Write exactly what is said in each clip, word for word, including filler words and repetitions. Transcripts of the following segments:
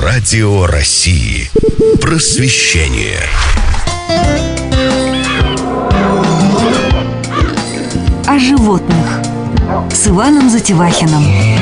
Радио России. Просвещение. О животных с Иваном Затевахиным.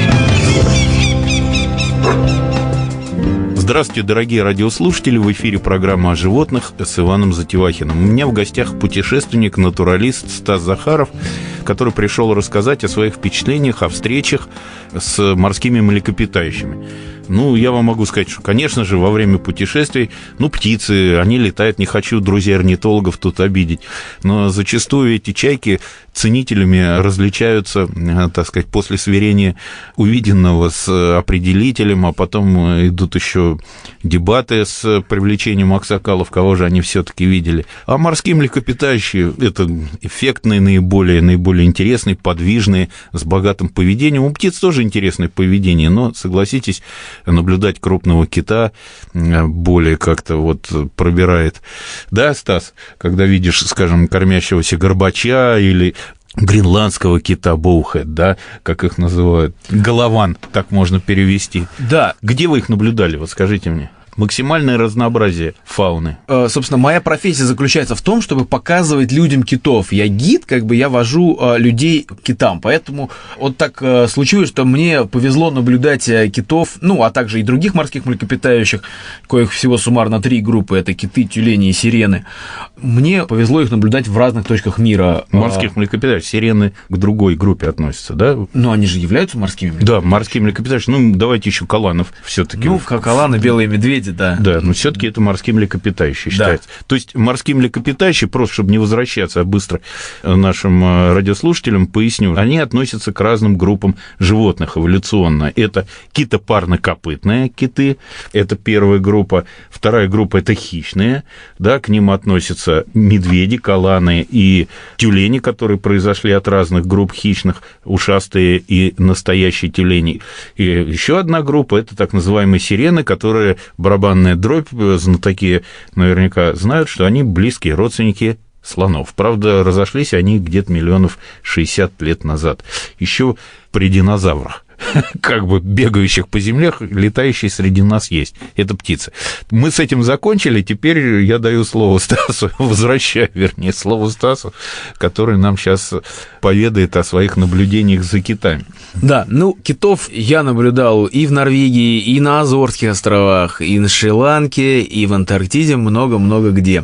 Здравствуйте, дорогие радиослушатели! В эфире программа о животных с Иваном Затевахиным. У меня в гостях путешественник, натуралист Стас Захаров, который пришел рассказать о своих впечатлениях, о встречах с морскими млекопитающими. Ну, я вам могу сказать, что, конечно же, во время путешествий, ну, птицы, они летают, не хочу друзей-орнитологов тут обидеть, но зачастую эти чайки ценителями различаются, так сказать, после сверения увиденного с определителем, а потом идут еще дебаты с привлечением аксакалов, кого же они все-таки видели. А морские млекопитающие – это эффектные, наиболее, наиболее интересные, подвижные, с богатым поведением. У птиц тоже интересное поведение, но, согласитесь, наблюдать крупного кита более как-то вот пробирает. Да, Стас, когда видишь, скажем, кормящегося горбача или гренландского кита, боухэт, да, как их называют, голован, так можно перевести. Да. Где вы их наблюдали, вот скажите мне? Максимальное разнообразие фауны. Э, собственно, моя профессия заключается в том, чтобы показывать людям китов. Я гид, как бы я вожу э, людей к китам. Поэтому вот так э, случилось, что мне повезло наблюдать э, китов, ну, а также и других морских млекопитающих, коих всего суммарно три группы, это киты, тюлени и сирены. Мне повезло их наблюдать в разных точках мира. Морских млекопитающих, сирены к другой группе относятся, да? Ну, они же являются морскими млекопитающими. Да, морские млекопитающие. Ну, давайте еще каланов все-таки. Ну, каланы, белые медведи. Да, да, но все-таки это морские млекопитающие считается. Да. То есть морские млекопитающие, просто чтобы не возвращаться, а быстро нашим радиослушателям поясню, они относятся к разным группам животных эволюционно. Это китопарнокопытные киты, это первая группа. Вторая группа – это хищные, да, к ним относятся медведи, каланы и тюлени, которые произошли от разных групп хищных, ушастые и настоящие тюлени. И еще одна группа – это так называемые сирены, которые барабанная дробь, знатоки наверняка знают, что они близкие родственники слонов. Правда, разошлись они где-то миллионов шестьдесят лет назад, еще при динозаврах, как бы бегающих по земле, летающие среди нас есть. Это птицы. Мы с этим закончили, теперь я даю слово Стасу, возвращаю, вернее, слово Стасу, который нам сейчас поведает о своих наблюдениях за китами. Да, ну, китов я наблюдал и в Норвегии, и на Азорских островах, и на Шри-Ланке, и в Антарктиде, много-много где.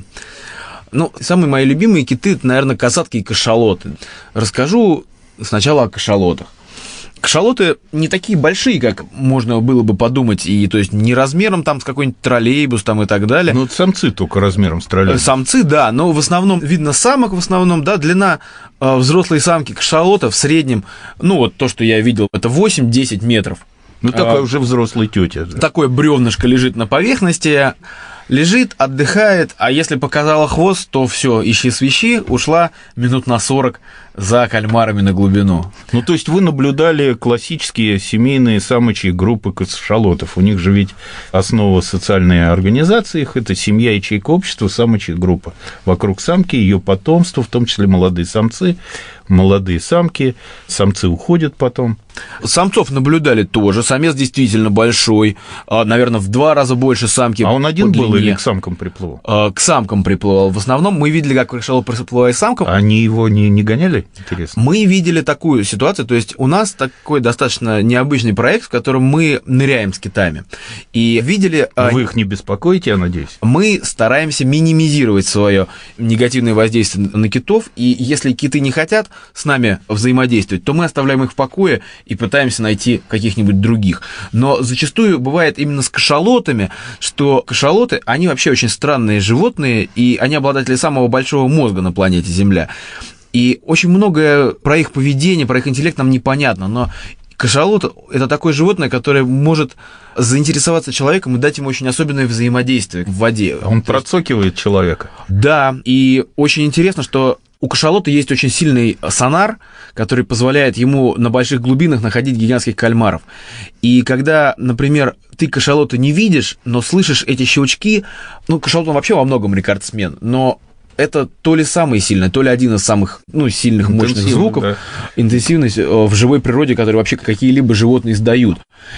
Ну, самые мои любимые киты – это, наверное, касатки и кашалоты. Расскажу сначала о кашалотах. Кашалоты не такие большие, как можно было бы подумать, и то есть не размером там с какой-нибудь троллейбус там и так далее. Ну, самцы только размером с троллейбус. Самцы, да, но в основном видно самок, в основном, да, длина э, взрослой самки кашалота в среднем, ну, вот то, что я видел, это восемь-десять метров. Ну, такая а, уже взрослая тетя. Да. Такое бревнышко лежит на поверхности, лежит, отдыхает, а если показала хвост, то все, ищи свищи, ушла минут на сорок за кальмарами на глубину. Ну, то есть вы наблюдали классические семейные самочьи группы кашалотов. У них же ведь основа социальной организации их – это семья, ячейка общества, самочья группа. Вокруг самки, ее потомство, в том числе молодые самцы, молодые самки, самцы уходят потом. Самцов наблюдали тоже, самец действительно большой, наверное, в два раза больше самки. А он один был или к самкам приплывал? К самкам приплывал. В основном мы видели, как кашалот приплывает самкам. Они его не, не гоняли? Интересно. Мы видели такую ситуацию, то есть у нас такой достаточно необычный проект, в котором мы ныряем с китами. И видели... Вы их не беспокоите, я надеюсь? Мы стараемся минимизировать свое негативное воздействие на китов, и если киты не хотят с нами взаимодействовать, то мы оставляем их в покое и пытаемся найти каких-нибудь других. Но зачастую бывает именно с кашалотами, что кашалоты, они вообще очень странные животные, и они обладатели самого большого мозга на планете Земля. И очень многое про их поведение, про их интеллект нам непонятно, но кашалот – это такое животное, которое может заинтересоваться человеком и дать ему очень особенное взаимодействие в воде. Он процокивает человека. Да, и очень интересно, что у кашалота есть очень сильный сонар, который позволяет ему на больших глубинах находить гигантских кальмаров. И когда, например, ты кашалота не видишь, но слышишь эти щелчки, ну, кашалот он вообще во многом рекордсмен, но это то ли самый сильный, то ли один из самых, ну, сильных, мощных звуков, да. Интенсивность в живой природе, которые вообще какие-либо животные издают.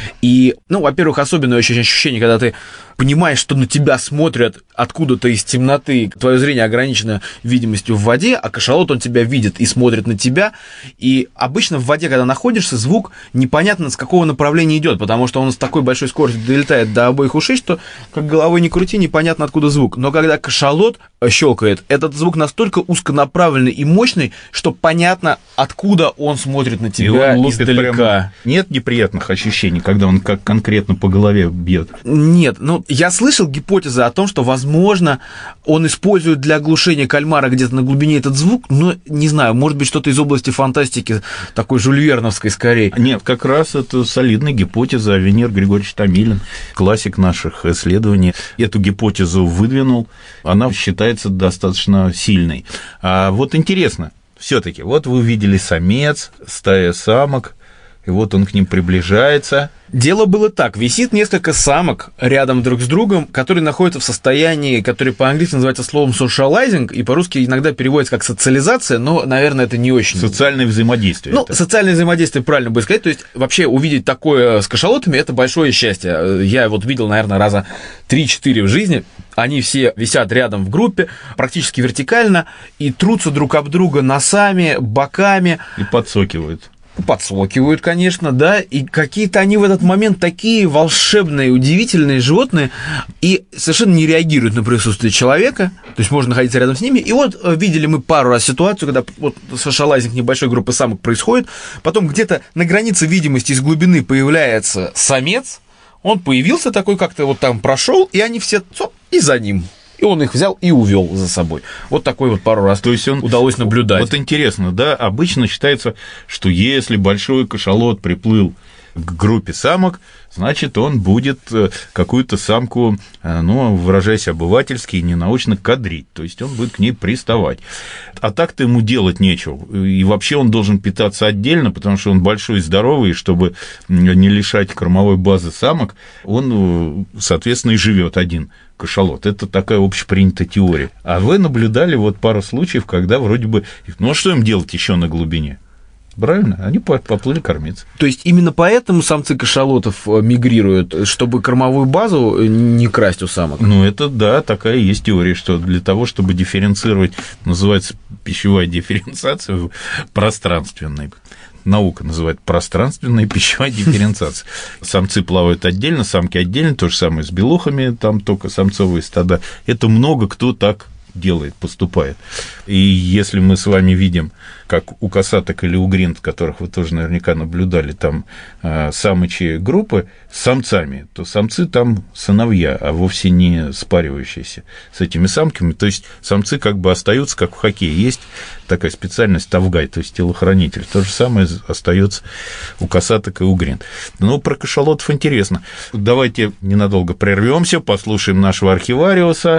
И, ну, во-первых, особенное очень ощущение, когда ты понимаешь, что на тебя смотрят откуда-то из темноты, твое зрение ограничено видимостью в воде, а кашалот, он тебя видит и смотрит на тебя. И обычно в воде, когда находишься, звук непонятно с какого направления идет, потому что он с такой большой скоростью долетает до обоих ушей, что как головой не крути, непонятно откуда звук. Но когда кашалот щелкает, этот звук настолько узконаправленный и мощный, что понятно, откуда он смотрит на тебя издалека. Прям... Нет неприятных ощущений, когда он как конкретно по голове бьет? Нет, ну, я слышал гипотезы о том, что, возможно, он использует для оглушения кальмара где-то на глубине этот звук, но, не знаю, может быть, что-то из области фантастики, такой жюльверновской скорее. Нет, как раз это солидная гипотеза. Венер Григорьевич Томилин, классик наших исследований, эту гипотезу выдвинул. Она считается достаточно сильной. А вот интересно, все-таки, вот вы увидели самец, стая самок, и вот он к ним приближается. Дело было так. Висит несколько самок рядом друг с другом, которые находятся в состоянии, которое по-английски называется словом socializing, и по-русски иногда переводится как социализация, но, наверное, это не очень... Социальное взаимодействие. Ну, это. социальное взаимодействие, правильно будет сказать. То есть, вообще, увидеть такое с кашалотами – это большое счастье. Я вот видел, наверное, раза три-четыре в жизни. Они все висят рядом в группе, практически вертикально, и трутся друг об друга носами, боками. И подсокивают. Подсокивают, конечно, да, и какие-то они в этот момент такие волшебные, удивительные животные, и совершенно не реагируют на присутствие человека, то есть можно находиться рядом с ними. И вот видели мы пару раз ситуацию, когда вот socializing небольшой группы самок происходит, потом где-то на границе видимости из глубины появляется самец, он появился такой, как-то вот там прошел, и они все цоп, и за ним. И он их взял и увел за собой. Вот такой вот пару раз. То есть он, удалось наблюдать. Вот интересно, да, обычно считается, что если большой кашалот приплыл к группе самок, значит, он будет какую-то самку, ну, выражаясь обывательски и ненаучно, кадрить, то есть он будет к ней приставать. А так-то ему делать нечего, и вообще он должен питаться отдельно, потому что он большой и здоровый, и чтобы не лишать кормовой базы самок, он, соответственно, и живет один кашалот. Это такая общепринятая теория. А вы наблюдали вот пару случаев, когда вроде бы... Ну, а что им делать еще на глубине? Правильно? Они поплыли кормиться. То есть именно поэтому самцы кашалотов мигрируют, чтобы кормовую базу не красть у самок? Ну, это, да, такая есть теория, что для того, чтобы дифференцировать, называется пищевая дифференциация пространственной. Наука называет пространственная пищевая дифференциация. Самцы плавают отдельно, самки отдельно, то же самое с белухами, там только самцовые стада. Это много кто так делает, поступает. И если мы с вами видим, как у косаток или у гринд, которых вы тоже наверняка наблюдали, там э, самочьи группы с самцами, то самцы там сыновья, а вовсе не спаривающиеся с этими самками. То есть самцы как бы остаются, как в хоккее. Есть такая специальность тавгай, то есть телохранитель. То же самое остается у косаток и у гринд. Но про кашалотов интересно. Давайте ненадолго прервемся, послушаем нашего архивариуса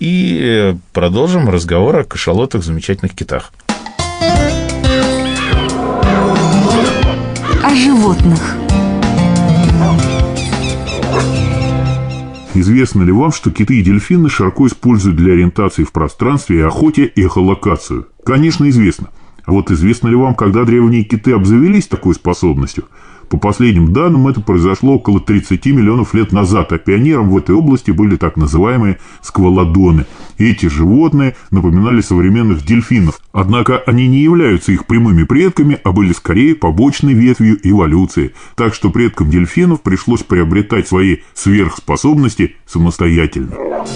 и продолжим разговор о кашалотах, замечательных китах. О животных. Известно ли вам, что киты и дельфины широко используют для ориентации в пространстве и охоте эхолокацию? Конечно, известно. А вот известно ли вам, когда древние киты обзавелись такой способностью? По последним данным, это произошло около тридцати миллионов лет назад, а пионером в этой области были так называемые сквалодоны. Эти животные напоминали современных дельфинов, однако они не являются их прямыми предками, а были скорее побочной ветвью эволюции. Так что предкам дельфинов пришлось приобретать свои сверхспособности самостоятельно.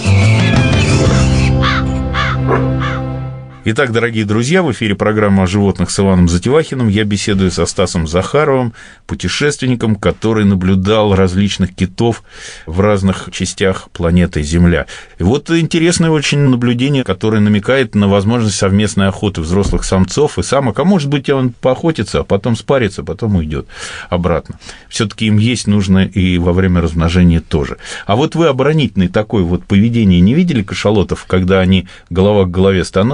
Итак, дорогие друзья, в эфире программа о животных с Иваном Затевахиным. Я беседую со Стасом Захаровым, путешественником, который наблюдал различных китов в разных частях планеты Земля. И вот интересное очень наблюдение, которое намекает на возможность совместной охоты взрослых самцов и самок. А может быть, он поохотится, а потом спарится, потом уйдет обратно. Все-таки им есть нужно и во время размножения тоже. А вот вы оборонительное такое вот поведение не видели кашалотов, когда они голова к голове становятся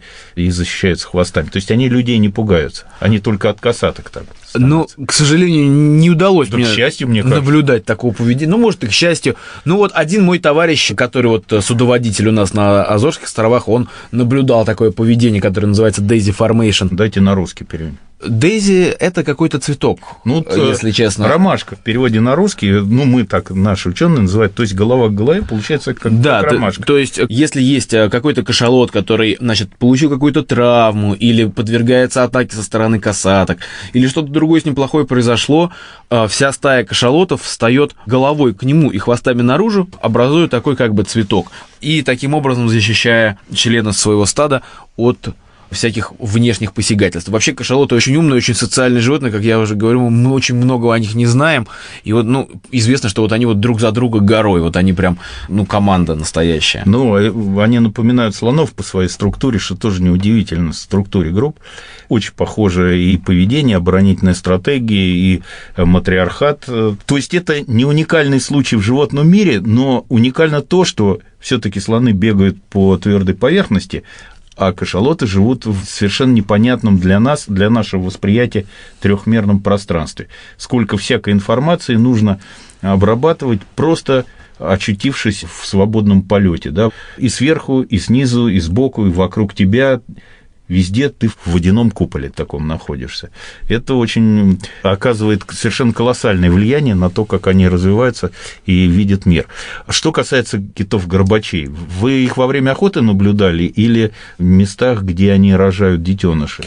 и защищаются хвостами. То есть они людей не пугаются, они только от касаток так. Ну, к сожалению, не удалось да, мне, к счастью, мне кажется, наблюдать такого поведения. Ну, может, и к счастью. Ну, вот один мой товарищ, который вот судоводитель у нас на Азорских островах, он наблюдал такое поведение, которое называется Daisy Formation. Дайте на русский перевод. Дейзи – это какой-то цветок, ну, если честно. Ромашка в переводе на русский, ну, мы так, наши ученые называют, то есть голова к голове, получается, как, да, как ромашка. То, то есть, если есть какой-то кашалот, который, значит, получил какую-то травму или подвергается атаке со стороны касаток, или что-то другое с ним плохое произошло, вся стая кашалотов встает головой к нему и хвостами наружу, образуя такой как бы цветок, и таким образом защищая члена своего стада от всяких внешних посягательств. Вообще кашалоты очень умные, очень социальные животные, как я уже говорю, мы очень много о них не знаем, и вот, ну, известно, что вот они вот друг за друга горой, вот они прям, ну, команда настоящая. Ну, они напоминают слонов по своей структуре, что тоже неудивительно, в структуре групп. Очень похоже и поведение, оборонительная стратегия, и матриархат. То есть это не уникальный случай в животном мире, но уникально то, что все-таки слоны бегают по твердой поверхности, а кашалоты живут в совершенно непонятном для нас, для нашего восприятия трехмерном пространстве. Сколько всякой информации нужно обрабатывать, просто очутившись в свободном полете, да? И сверху, и снизу, и сбоку, и вокруг тебя. Везде ты в водяном куполе таком находишься. Это очень оказывает совершенно колоссальное влияние на то, как они развиваются и видят мир. Что касается китов-горбачей, вы их во время охоты наблюдали или в местах, где они рожают детенышей?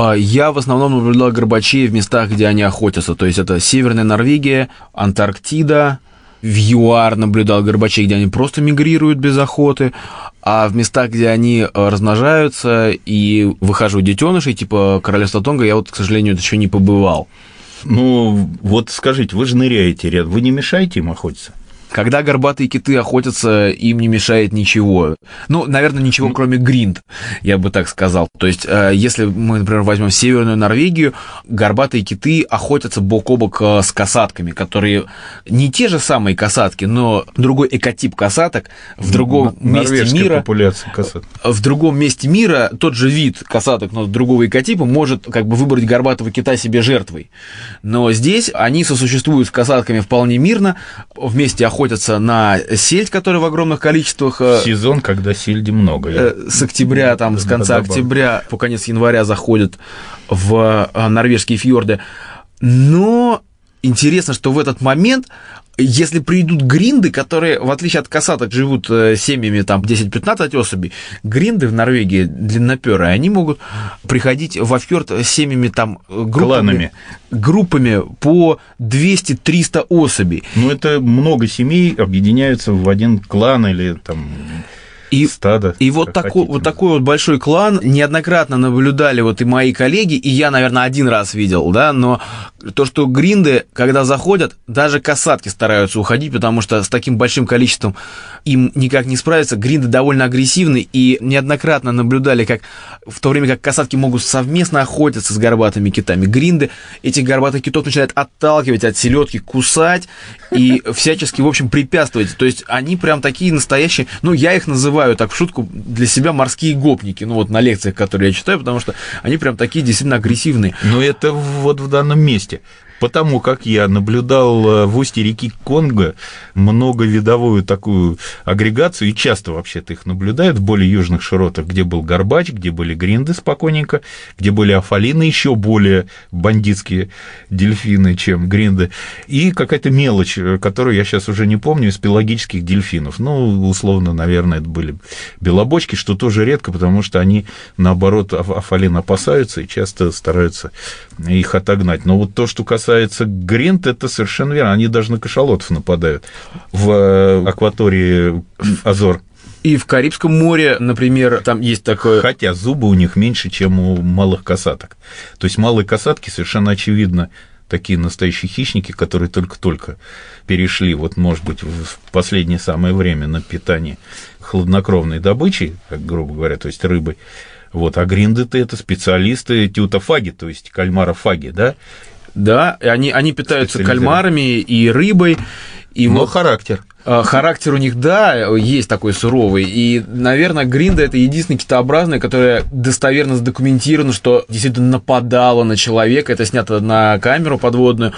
Я в основном наблюдал горбачей в местах, где они охотятся. То есть это Северная Норвегия, Антарктида. В ЮАР наблюдал горбачей, где они просто мигрируют без охоты, а в местах, где они размножаются и выхаживают детенышей, типа Королевства Тонга, я вот, к сожалению, еще не побывал. Ну, вот скажите, вы же ныряете рядом, вы не мешаете им охотиться? Когда горбатые киты охотятся, им не мешает ничего. Ну, наверное, ничего, кроме гринд, я бы так сказал. То есть, если мы, например, возьмем Северную Норвегию, горбатые киты охотятся бок о бок с касатками, которые не те же самые касатки, но другой экотип касаток в другом месте мира. Популяция касаток. В другом месте мира тот же вид касаток, но другого экотипа может как бы выбрать горбатого кита себе жертвой. Но здесь они сосуществуют с касатками вполне мирно, вместе охотятся охотятся на сельдь, которая в огромных количествах. Сезон, когда сельди много. С октября, там, с конца октября по конец января заходят в норвежские фьорды. Но интересно, что в этот момент, если придут гринды, которые, в отличие от касаток, живут семьями там десять-пятнадцать особей, гринды в Норвегии длинноперые, они могут приходить во фьорд с семьями там группами, группами по двести-триста особей. Ну, это много семей объединяются в один клан или там... И, стадо, и вот, такой, вот такой вот большой клан неоднократно наблюдали вот и мои коллеги, и я, наверное, один раз видел, да, но то, что гринды, когда заходят, даже касатки стараются уходить, потому что с таким большим количеством им никак не справиться. Гринды довольно агрессивны, и неоднократно наблюдали, как в то время как касатки могут совместно охотиться с горбатыми китами, гринды этих горбатых китов начинают отталкивать от селедки, кусать и всячески, в общем, препятствовать. То есть они прям такие настоящие, ну, я их называю так в шутку для себя морские гопники, ну вот на лекциях, которые я читаю, потому что они прям такие действительно агрессивные. Но это вот в данном месте. Потому как я наблюдал в устье реки Конго многовидовую такую агрегацию, и часто вообще-то их наблюдают в более южных широтах, где был горбач, где были гринды спокойненько, где были афалины, еще более бандитские дельфины, чем гринды, и какая-то мелочь, которую я сейчас уже не помню, из пелагических дельфинов. Ну, условно, наверное, это были белобочки, что тоже редко, потому что они, наоборот, афалин опасаются и часто стараются их отогнать. Но вот то, что касается касается гринд, это совершенно верно. Они даже на кашалотов нападают в акватории Азор. И в Карибском море, например, там есть такое... Хотя зубы у них меньше, чем у малых касаток. То есть малые касатки совершенно очевидно такие настоящие хищники, которые только-только перешли, вот, может быть, в последнее самое время на питание хладнокровной добычей, как грубо говоря, то есть рыбой. Вот, а гринды-то это специалисты тютофаги, то есть кальмарофаги, да? Да, они, они питаются кальмарами и рыбой. И Но вот... характер. Характер у них, да, есть такой суровый. И, наверное, Гринда — это единственный китообразный, которое достоверно задокументировано, что действительно нападало на человека. Это снято на камеру подводную.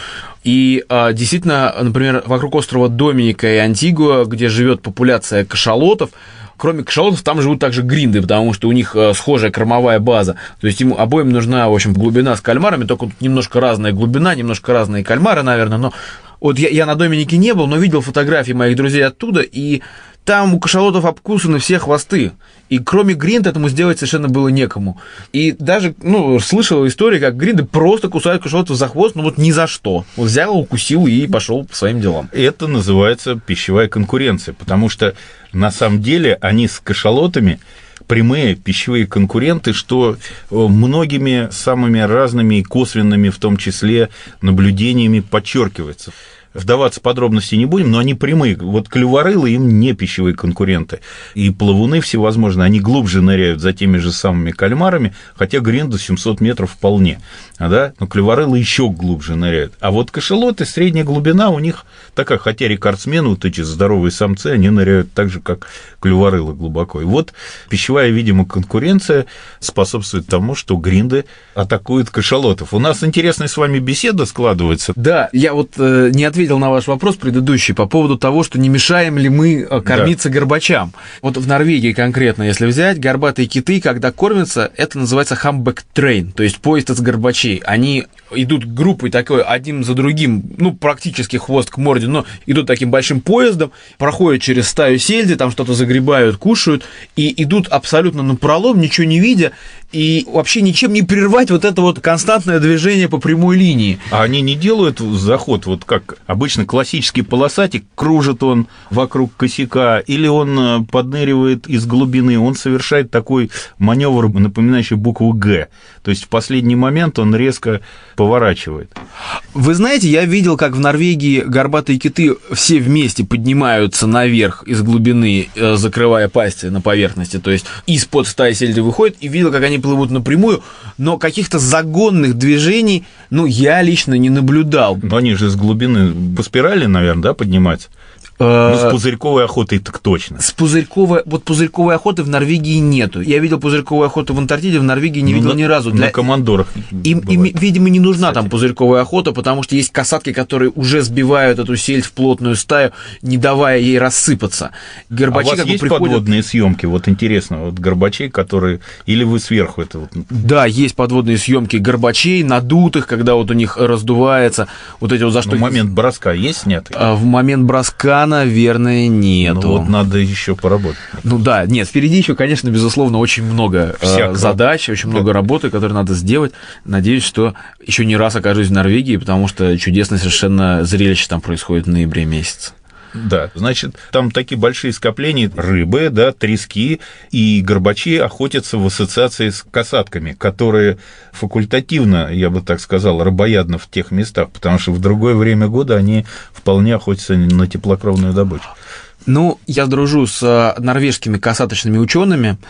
И действительно, например, вокруг острова Доминика и Антигуа, где живет популяция кашалотов, кроме кашалотов, там живут также гринды, потому что у них схожая кормовая база. То есть им обоим нужна, в общем, глубина с кальмарами, только тут немножко разная глубина, немножко разные кальмары, наверное. Но вот я, я на Доминике не был, но видел фотографии моих друзей оттуда, и там у кашалотов обкусаны все хвосты. И кроме гринд этому сделать совершенно было некому. И даже, ну, слышал истории, как гринды просто кусают кашалотов за хвост, ну вот ни за что. Вот взял, укусил и пошел по своим делам. Это называется пищевая конкуренция, потому что на самом деле они с кашалотами прямые пищевые конкуренты, что многими самыми разными и косвенными, в том числе, наблюдениями подчеркивается. Вдаваться в подробности не будем, но они прямые. Вот клюворылы им не пищевые конкуренты. И плавуны всевозможные, они глубже ныряют за теми же самыми кальмарами, хотя гринда семьсот метров вполне. Да? Но клюворылы еще глубже ныряют. А вот кашалоты, средняя глубина у них такая, хотя рекордсмены, вот эти здоровые самцы, они ныряют так же, как клюворылы глубоко. И вот пищевая, видимо, конкуренция способствует тому, что гринды атакуют кашалотов. У нас интересная с вами беседа складывается. Да, я вот э, не ответил на ваш вопрос предыдущий по поводу того, что не мешаем ли мы кормиться да. горбачам. Вот в Норвегии конкретно, если взять, горбатые киты, когда кормятся, это называется humpback train, то есть поезд из горбачей. Они идут группой такой, один за другим, ну, практически хвост к морде, но идут таким большим поездом, проходят через стаю сельди, там что-то загребают, кушают, и идут абсолютно напролом, ничего не видя, и вообще ничем не прервать вот это вот константное движение по прямой линии. А они не делают заход, вот как обычно классический полосатик, кружит он вокруг косяка, или он подныривает из глубины, он совершает такой маневр, напоминающий букву «Г», то есть в последний момент он резко поворачивает. Вы знаете, я видел, как в Норвегии горбатые киты все вместе поднимаются наверх из глубины, закрывая пасти на поверхности, то есть из-под стаи сельди выходят, и видел, как они плывут напрямую, но каких-то загонных движений, ну, я лично не наблюдал. Но они же из глубины по спирали, наверное, да, поднимаются? Ну, с пузырьковой охотой так точно. С пузырьковой, вот пузырьковой охоты в Норвегии нету. Я видел пузырьковую охоту в Антарктиде, в Норвегии не ну, видел на, ни разу. Для... На командорах. Им, им, видимо, не нужна Кстати. там пузырьковая охота, потому что есть касатки, которые уже сбивают эту сельдь в плотную стаю, не давая ей рассыпаться. Горбачи, а у вас как есть бы приходят... подводные съемки? Вот интересно, вот горбачей, которые... Или вы сверху это... Вот... Да, есть подводные съемки горбачей, надутых, когда вот у них раздувается вот эти вот за что... В момент броска есть снятый? А в момент броска, наверное, нету. Ну вот надо еще поработать. Ну да, нет, впереди еще, конечно, безусловно, очень много Всякого. задач, очень да. много работы, которые надо сделать. Надеюсь, что еще не раз окажусь в Норвегии, потому что чудесное совершенно зрелище там происходит в ноябре месяце. Да, значит, там такие большие скопления рыбы, да, трески, и горбачи охотятся в ассоциации с касатками, которые факультативно, я бы так сказал, рыбоядны в тех местах, потому что в другое время года они вполне охотятся на теплокровную добычу. Ну, я дружу с норвежскими касаточными учеными,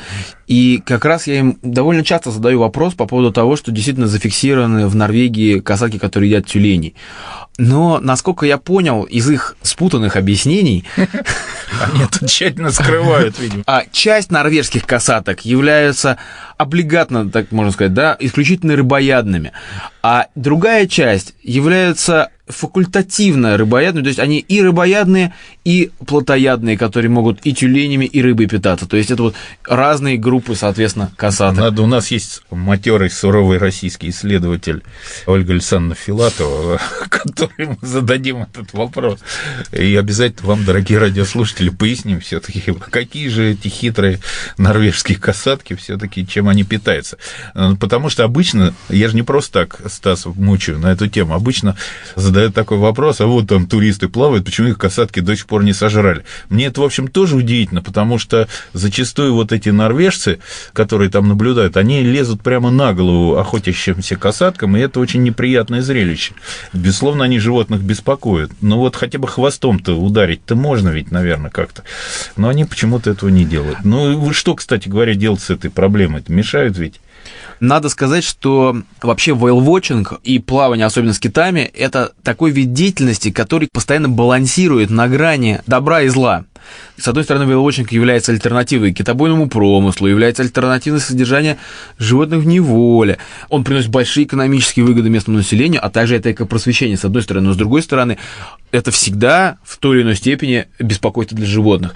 и как раз я им довольно часто задаю вопрос по поводу того, что действительно зафиксированы в Норвегии касатки, которые едят тюленей. Но, насколько я понял, из их спутанных объяснений... Они это тщательно скрывают, видимо. А часть норвежских касаток являются облигатно, так можно сказать, да, исключительно рыбоядными, а другая часть являются факультативно рыбоядными, то есть они и рыбоядные, и плотоядные, которые могут и тюленями, и рыбой питаться. То есть это вот разные группы, соответственно, касаток. Надо, у нас есть матерый, суровый российский исследователь Ольга Александровна Филатова, которой мы зададим этот вопрос. И обязательно вам, дорогие радиослушатели, поясним все-таки, какие же эти хитрые норвежские касатки все-таки, чем они питаются. Потому что обычно, я же не просто так Стас мучаю на эту тему, обычно задают такой вопрос, а вот там туристы плавают, почему их касатки до сих пор не сожрали? Мне это, в общем, тоже удивительно, потому что зачастую вот эти норвежцы, которые там наблюдают, они лезут прямо на голову охотящимся касаткам, и это очень неприятное зрелище. Безусловно, они животных беспокоят, но вот хотя бы хвостом-то ударить-то можно ведь, наверное, как-то. Но они почему-то этого не делают. Ну, что, кстати говоря, делать с этой проблемой? Мешают ведь? Надо сказать, что вообще whale-watching и плавание, особенно с китами, это такой вид деятельности, который постоянно балансирует на грани добра и зла. С одной стороны, whale-watching является альтернативой китобойному промыслу, является альтернативой содержания животных в неволе. Он приносит большие экономические выгоды местному населению, а также это экопросвещение, с одной стороны. Но с другой стороны, это всегда в той или иной степени беспокойство для животных.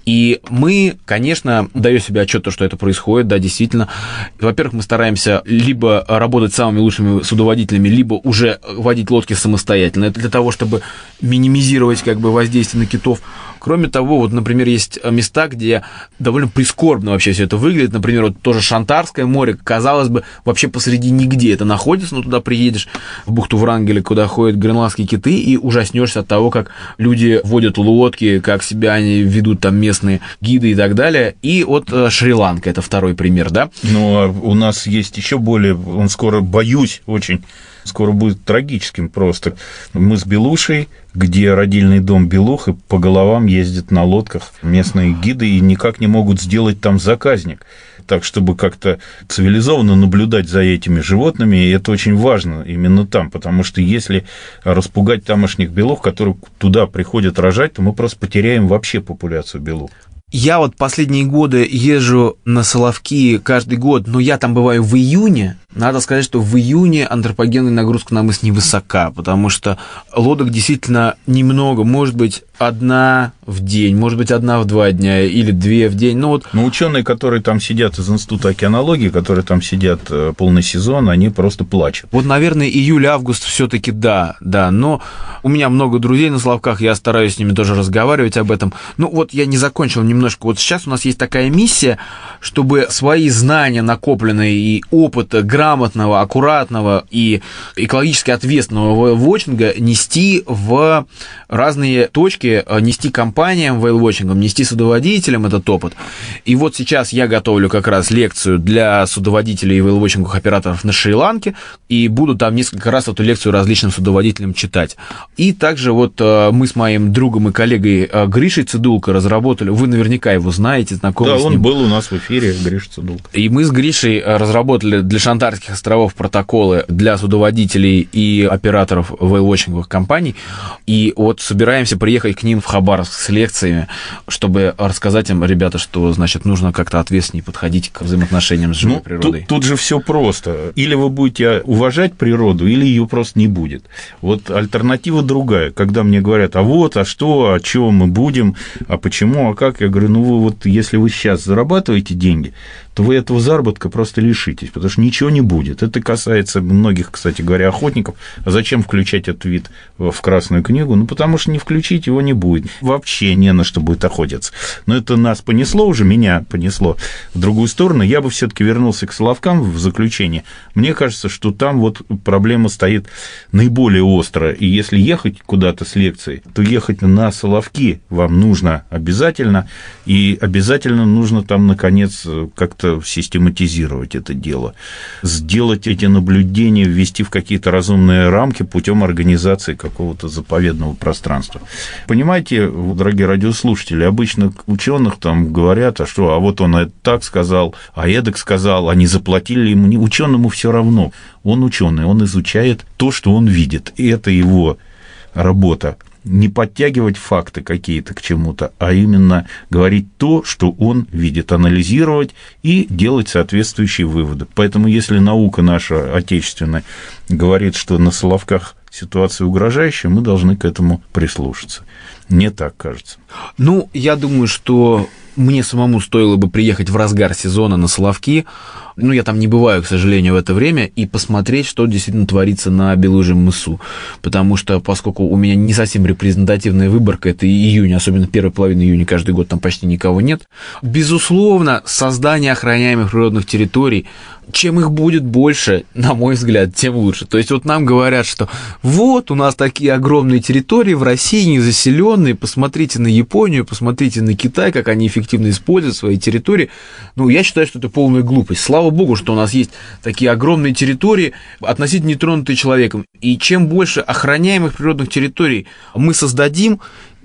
И мы, конечно, даем себе отчет, что это происходит, да, действительно. Во-первых, мы стараемся либо работать с самыми лучшими судоводителями, либо уже водить лодки самостоятельно. Это для того, чтобы минимизировать как бы воздействие на китов. Кроме того, вот, например, есть места, где довольно прискорбно вообще все это выглядит. Например, вот тоже Шантарское море, казалось бы, вообще посреди нигде это находится, но туда приедешь, в бухту Врангеля, куда ходят гренландские киты, и ужаснешься от того, как люди водят лодки, как себя они ведут там местные гиды и так далее. И вот Шри-Ланка, это второй пример, да? Ну, а у нас есть еще более, он скоро, боюсь, очень скоро будет трагическим просто. Мы с Белушей, где родильный дом Белух, и по головам ездят на лодках местные гиды и никак не могут сделать там заказник. Так, чтобы как-то цивилизованно наблюдать за этими животными, и это очень важно именно там, потому что если распугать тамошних белух, которые туда приходят рожать, то мы просто потеряем вообще популяцию белух. Я вот последние годы езжу на Соловки каждый год, но я там бываю в июне. Надо сказать, что в июне антропогенная нагрузка на мыс невысока, потому что лодок действительно немного, может быть, одна в день, может быть, одна в два дня или две в день. Ну, вот... Но ученые, которые там сидят из Института океанологии, которые там сидят полный сезон, они просто плачут. Вот, наверное, июль-август все-таки да, да, но у меня много друзей на Соловках, я стараюсь с ними тоже разговаривать об этом. Ну, вот я не закончил немножко. Вот сейчас у нас есть такая миссия, чтобы свои знания накопленные и опыт грамотного, аккуратного и экологически ответственного whale-watching нести в разные точки, нести компаниям whale-watching, нести судоводителям этот опыт. И вот сейчас я готовлю как раз лекцию для судоводителей и whale-watching операторов на Шри-Ланке, и буду там несколько раз эту лекцию различным судоводителям читать. И также вот мы с моим другом и коллегой Гришей Цидулко разработали, вы наверняка его знаете, знакомы да, с ним. Да, он был у нас в эфире, Гриша Цидулко. И мы с Гришей разработали для Шантарских островов протоколы для судоводителей и операторов whale-watching компаний, и вот собираемся приехать к ним в Хабаровск с лекциями, чтобы рассказать им, ребята, что, значит, нужно как-то ответственнее подходить к взаимоотношениям с живой ну, природой. Тут, тут же все просто. Или вы будете уважать природу, или ее просто не будет. Вот альтернатива другая. Когда мне говорят, а вот, а что, а чего мы будем, а почему, а как, я говорю, ну вы вот, если вы сейчас зарабатываете деньги, то вы этого заработка просто лишитесь, потому что ничего не будет. Это касается многих, кстати говоря, охотников. А зачем включать этот вид в Красную книгу? Ну, потому что не включить его не будет. Вообще не на что будет охотиться. Но это нас понесло уже, меня понесло в другую сторону. Я бы все-таки вернулся к Соловкам в заключение. Мне кажется, что там вот проблема стоит наиболее остро. И если ехать куда-то с лекцией, то ехать на Соловки вам нужно обязательно. И обязательно нужно там, наконец, как-то систематизировать это дело, сделать эти наблюдения, ввести в какие-то разумные рамки путем организации какого-то заповедного пространства. Понимаете, дорогие радиослушатели, обычно ученых там говорят, а что, а вот он это так сказал, а эдак сказал, они заплатили ему. Ученому все равно. Он ученый, он изучает то, что он видит, и это его работа. Не подтягивать факты какие-то к чему-то, а именно говорить то, что он видит, анализировать и делать соответствующие выводы. Поэтому, если наука наша отечественная говорит, что на Соловках ситуация угрожающая, мы должны к этому прислушаться. Мне так кажется. Ну, я думаю, что мне самому стоило бы приехать в разгар сезона на Соловки, ну, я там не бываю, к сожалению, в это время, и посмотреть, что действительно творится на Белужьем мысу, потому что, поскольку у меня не совсем репрезентативная выборка, это июнь, особенно первая половина июня каждый год, там почти никого нет, безусловно, создание охраняемых природных территорий, чем их будет больше, на мой взгляд, тем лучше. То есть вот нам говорят, что вот у нас такие огромные территории в России, незаселенные, посмотрите на Японию, посмотрите на Китай, как они эффективно используют свои территории. Ну, я считаю, что это полная глупость. Слава богу, что у нас есть такие огромные территории, относительно нетронутые человеком. И чем больше охраняемых природных территорий мы создадим,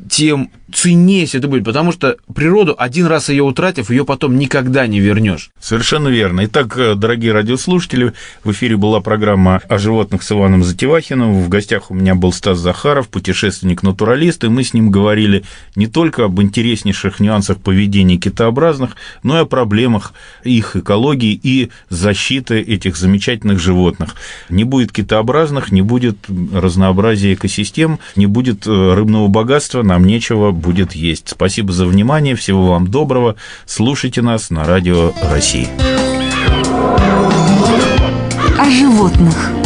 тем ценнее это будет, потому что природу, один раз ее утратив, ее потом никогда не вернешь. Совершенно верно. Итак, дорогие радиослушатели, в эфире была программа о животных с Иваном Затевахиным. В гостях у меня был Стас Захаров, путешественник-натуралист, и мы с ним говорили не только об интереснейших нюансах поведения китообразных, но и о проблемах их экологии и защиты этих замечательных животных. Не будет китообразных, не будет разнообразия экосистем, не будет рыбного богатства, нам нечего будет есть. Спасибо за внимание, всего вам доброго. Слушайте нас на Радио России. О животных.